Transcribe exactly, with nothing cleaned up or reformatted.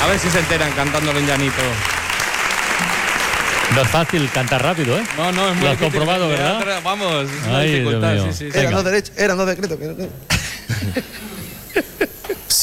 ver si se enteran cantándolo en llanito. No es fácil cantar rápido, ¿eh? No, no, es muy Lo has difícil. comprobado, Me da ¿verdad? otra- Vamos, es una Ay, Dios dificultad, mío. sí, sí, sí. Eran Venga. dos derechos, eran dos decretos. Que no-